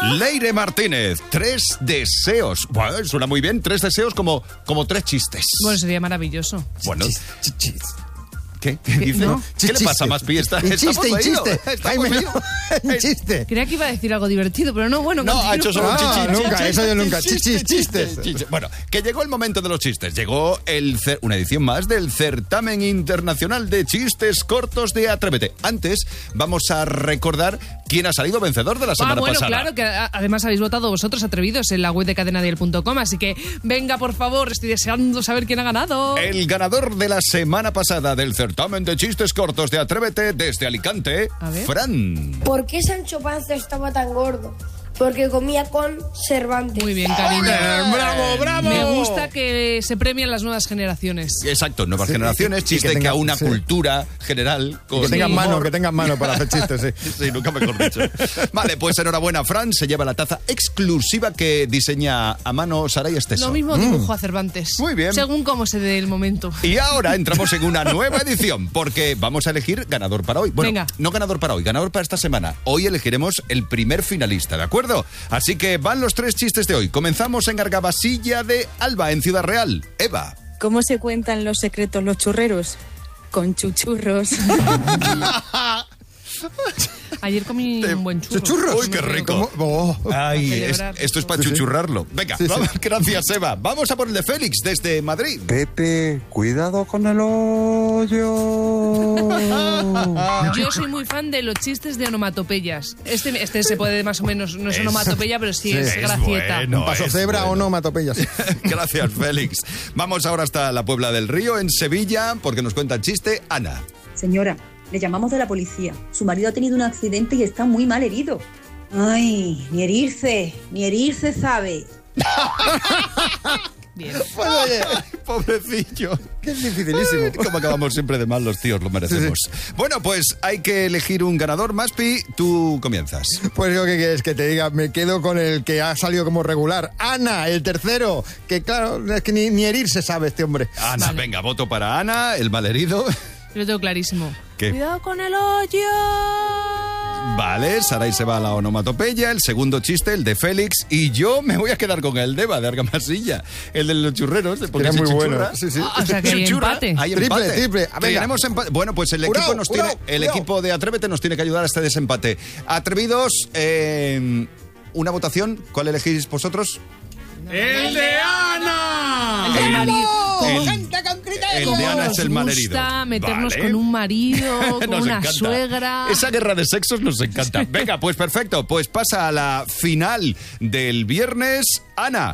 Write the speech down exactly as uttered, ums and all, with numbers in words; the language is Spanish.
Leire Martínez, tres deseos. Bueno, suena muy bien, tres deseos como, como tres chistes. Bueno, sería maravilloso. Bueno, Chis, chis, chis. ¿qué? ¿Qué dice? No. ¿Qué le pasa, Maspi? Está, Un chiste, estamos un leídos. chiste. Estamos Jaime, leídos. un chiste. Creía que iba a decir algo divertido, pero no, bueno. No, continúa. ha hecho solo un Ah, chichi, nunca, chichi, eso yo nunca. chichi, Chichis, chichi, chistes. chichi. Bueno, que llegó el momento de los chistes. Llegó el cer- una edición más del Certamen Internacional de Chistes Cortos de Atrévete. Antes, vamos a recordar quién ha salido vencedor de la semana Ah, bueno, pasada. claro, que a- además habéis votado vosotros atrevidos en la web de cadena dial punto com, así que venga, por favor, estoy deseando saber quién ha ganado. El ganador de la semana pasada del Certamen de Chistes Cortos de Atrévete desde Alicante, A ver. Fran. ¿Por qué Sancho Panza estaba tan gordo? Porque comía con Cervantes. Muy bien, cariño. ¡Bravo, bravo! Me gusta que se premien las nuevas generaciones. Exacto, nuevas Sí, generaciones, y que chiste que, tenga- a una sí. cultura general. Con Que tengan humor. mano, que tengan mano para hacer chistes, sí. Sí, nunca mejor dicho. Vale, pues enhorabuena, Fran. Se lleva la taza exclusiva que diseña a mano Saray Esteso. Lo mismo dibujo a Cervantes. Muy bien. Según cómo se dé el momento. Y ahora entramos en una nueva edición, porque vamos a elegir ganador para hoy. Bueno, Venga. no ganador para hoy, ganador para esta semana. Hoy elegiremos el primer finalista, ¿de acuerdo? Así que van los tres chistes de hoy. Comenzamos en Argabasilla de Alba, en Ciudad Real. Eva. ¿Cómo se cuentan los secretos los churreros? Con chuchurros. Ayer comí Te- un buen churro. ¿Churros? Uy, qué rico. ¿Cómo? Oh. Ay, Para es- celebrar. esto es para Sí, sí. chuchurrarlo. Venga, Sí, sí. vamos, gracias, Eva. Vamos a por el de Félix, desde Madrid. Pepe, cuidado con el hoyo. Yo soy muy fan de los chistes de onomatopeyas. Este, este se puede más o menos, no es, Es- onomatopeya, pero sí, sí. es, Es gracieta. bueno. ¿Un paso es cebra bueno. o no, matopellas? Gracias, Félix. Vamos ahora hasta la Puebla del Río, en Sevilla, porque nos cuenta el chiste Ana. Señora, le llamamos de la policía. Su marido ha tenido un accidente y está muy mal herido. Ay, ni herirse, ni herirse sabe. Bien. Pues oye, Pobrecillo. que es dificilísimo. Ay, como acabamos siempre de mal los tíos, lo merecemos. Bueno, pues hay que elegir un ganador. Maspi, tú comienzas. Pues yo, ¿qué quieres que te diga? Me quedo con el que ha salido como regular. Ana, el tercero. Que claro, es que ni, ni herirse sabe este hombre. Ana, Vale. venga, voto para Ana, el malherido. Yo lo tengo clarísimo. ¿Qué? Cuidado con el hoyo. Vale, Saray se va a la onomatopeya, el segundo chiste, el de Félix, y yo me voy a quedar con el de Eva, de Argamasilla, el de los churreros, de porque Era se muy bueno. chuchurra. Sí, sí. Ah, o sea que hay Chuchurra, empate. hay Triple, empate. triple. Ah, venga. Tenemos empate. Bueno, pues el Jurado, equipo nos jurado, tiene, el jurado. equipo de Atrévete nos tiene que ayudar a este desempate. Atrevidos, eh, una votación, ¿cuál elegís vosotros? El de marido. El, el de Ana es el Nos malherido. gusta meternos Vale. con un marido, con Nos una encanta. suegra. Esa guerra de sexos nos encanta. Venga, pues perfecto. Pues pasa a la final del viernes. Ana.